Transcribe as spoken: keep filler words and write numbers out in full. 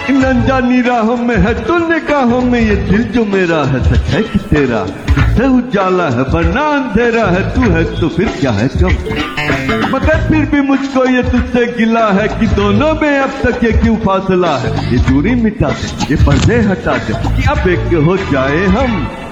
इन अनजानी राहों में है तो निगाहों में ये दिल जो मेरा है सच है कि तेरा, तुझसे उजाला है वरना अंधेरा है, तू है तो फिर क्या है कम। मगर फिर भी मुझको ये तुझसे गिला है कि दोनों में अब तक ये क्यों फासला है। ये दूरी मिटा दे, ये पर्दे हटा दे कि अब एक हो जाए हम।